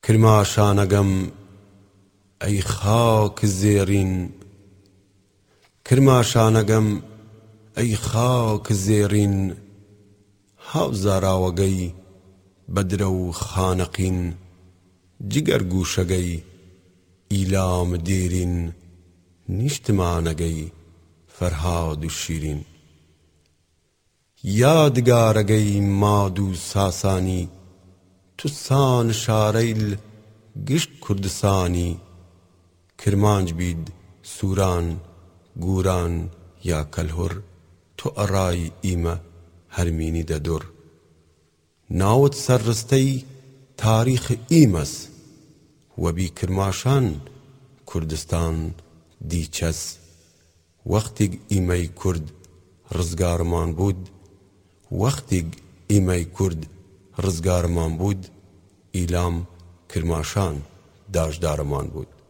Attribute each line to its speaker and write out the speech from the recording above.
Speaker 1: کرماشانەگەم ئەی خاک زێڕین، کرماشانەگەم ئەی خاک زێڕین، هاوزاراوەگەی بەدرە و خانەقین، جگەر گوشەگەی ئیلام دێرین، نیشتمانەگەی فەرهاد و شیرین. یادگارەگەی ماد و ساسانی، توسان شارەیل گشت کوردستانی، کرمانج بید سووران گوران یا کەلهوڕ، تۆ ئەڕای ئیمە هەرمینی دەدوڕ. ناوت سەرڕستەی تاریخ ئیمەس، وەبی کرماشان کوردستان دیچەس. وەختێک ئیمەی کورد ڕزگارمان بوود، وەختێک ئیمەی کورد ڕزگارمان بوود، ئیلام کرماشان داژدارمان بوود.